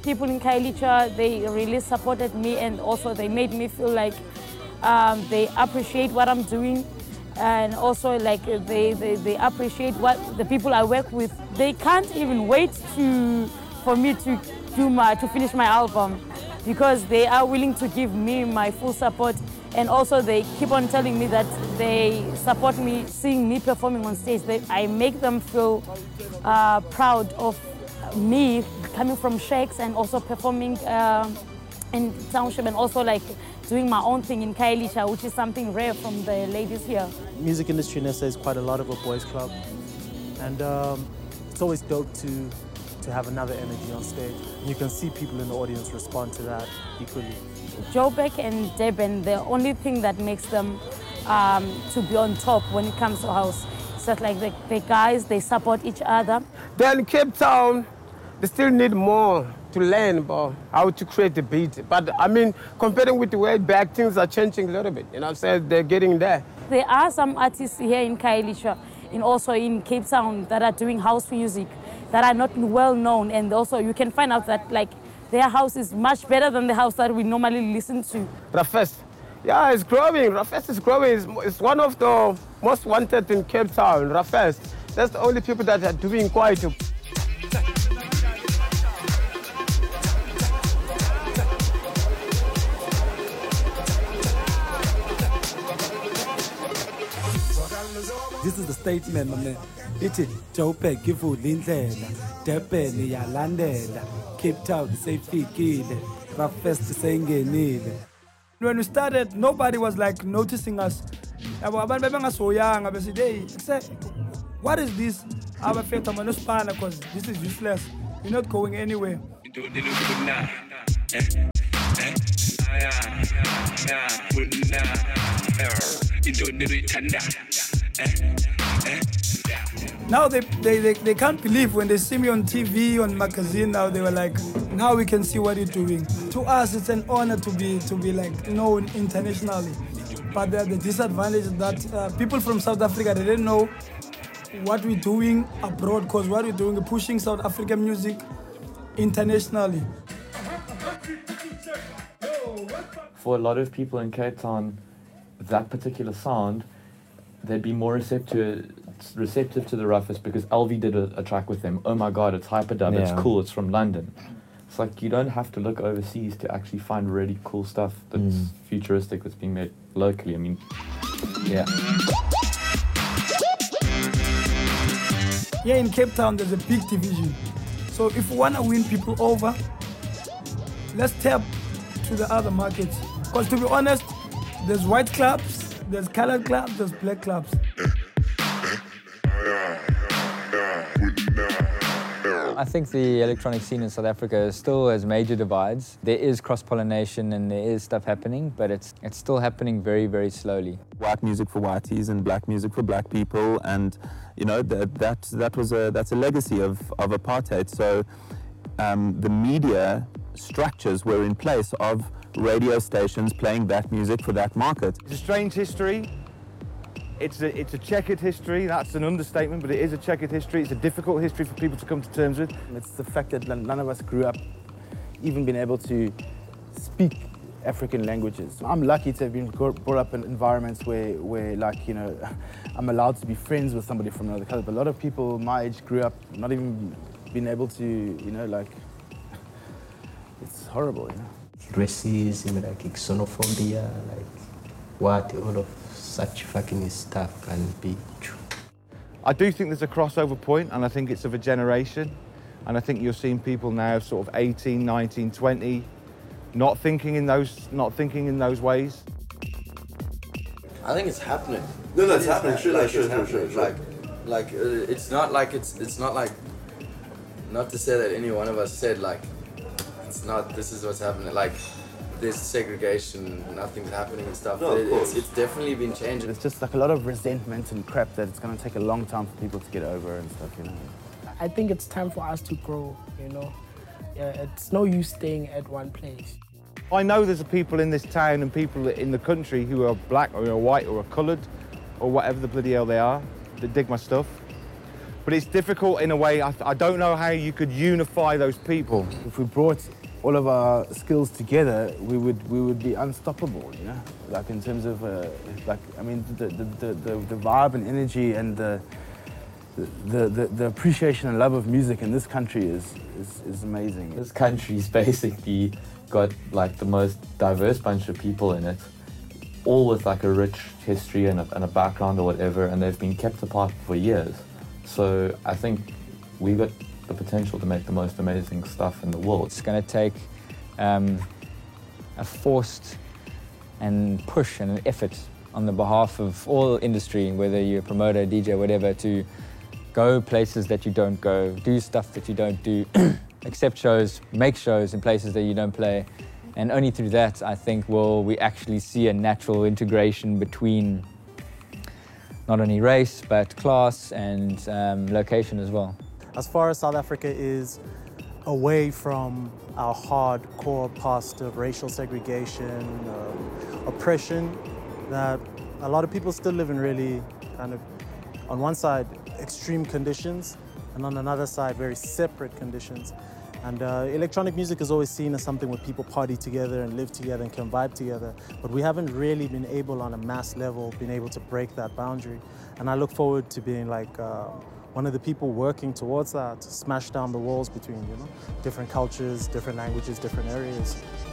People in Khayelitsha, they really supported me, and also they made me feel like they appreciate what I'm doing, and also like they appreciate what the people I work with. They can't even wait for me to finish my album, because they are willing to give me my full support, and also they keep on telling me that they support me seeing me performing on stage. I make them feel proud of me coming from Shakes and also performing in Township, and also like doing my own thing in Khayelitsha, which is something rare from the ladies here. Music industry in SA is quite a lot of a boys club, and it's always dope to have another energy on stage. You can see people in the audience respond to that equally. Joburg and Durban, the only thing that makes them to be on top when it comes to house is that like the guys, they support each other. Then Cape Town, they still need more to learn about how to create the beat. But I mean, comparing with the way back, things are changing a little bit. You know what I'm saying? They're getting there. There are some artists here in Khayelitsha and also in Cape Town that are doing house music that are not well known, and also you can find out that like their house is much better than the house that we normally listen to. Rafest, yeah, it's growing. Rafest is growing. It's one of the most wanted in Cape Town. Rafest, that's the only people that are doing quite. This is the statement, my man. Ithi Joburg ivule indlela, Durban iyalandela, Cape Town seyifikile, Rafest seyingenile. When we started, nobody was like noticing us. Abantu bebengasoyanga besithi, hey, what is this? Abafethu amanosipana, because this is useless. You're not going anywhere. Now they can't believe when they see me on TV, on magazine. Now they were like, now we can see what you're doing. To us, it's an honor to be like known internationally. But the disadvantage is that people from South Africa, they didn't know what we're doing abroad, because what we're doing is pushing South African music internationally. For a lot of people in Cape Town, that particular sound, they'd be more receptive to the Roughest because Alvi did a track with them. Oh my God, it's Hyperdub, it's cool, it's from London. It's like you don't have to look overseas to actually find really cool stuff that's futuristic, that's being made locally. I mean, yeah. Here in Cape Town, there's a big division. So if we want to win people over, let's tap to the other markets. Because to be honest, there's white clubs, there's colored clubs, there's black clubs. I think the electronic scene in South Africa still has major divides. There is cross-pollination and there is stuff happening, but it's still happening very, very slowly. White music for whiteys and black music for black people, and you know that's a legacy of apartheid. So the media structures were in place of radio stations playing that music for that market. It's a strange history. It's a checkered history. That's an understatement, but it is a checkered history. It's a difficult history for people to come to terms with. It's the fact that none of us grew up even being able to speak African languages. I'm lucky to have been brought up in environments where like, you know, I'm allowed to be friends with somebody from another color. But a lot of people my age grew up not even being able to, you know, like, it's horrible, you know. Racism, like xenophobia, like what all of such fucking stuff can be true. I do think there's a crossover point, and I think it's of a generation. And I think you're seeing people now sort of 18, 19, 20, not thinking in those ways. I think it's happening. No, that's happening. Sure. Like it's not like not to say that any one of us said like it's not. This is what's happening. Like there's segregation, nothing's happening and stuff. No, it's definitely been changing. It's just like a lot of resentment and crap that it's going to take a long time for people to get over and stuff, you know. I think it's time for us to grow, you know. It's no use staying at one place. I know there's people in this town and people in the country who are black or are white or are coloured or whatever the bloody hell they are that dig my stuff. But it's difficult in a way. I don't know how you could unify those people. If we brought all of our skills together, we would be unstoppable, you know? Like in terms of, like, I mean, the vibe and energy and the appreciation and love of music in this country is amazing. This country's basically got like the most diverse bunch of people in it, all with like a rich history and a background or whatever, and they've been kept apart for years. So I think we've got the potential to make the most amazing stuff in the world. It's going to take a forced and push and an effort on the behalf of all industry, whether you're a promoter, DJ, whatever, to go places that you don't go, do stuff that you don't do, accept shows, make shows in places that you don't play. And only through that, I think, will we actually see a natural integration between not only race, but class and location as well. As far as South Africa is away from our hardcore past of racial segregation, oppression, that a lot of people still live in really kind of, on one side, extreme conditions, and on another side, very separate conditions. And electronic music is always seen as something where people party together and live together and can vibe together. But we haven't really been able, on a mass level, been able to break that boundary. And I look forward to being like one of the people working towards that, to smash down the walls between, you know, different cultures, different languages, different areas.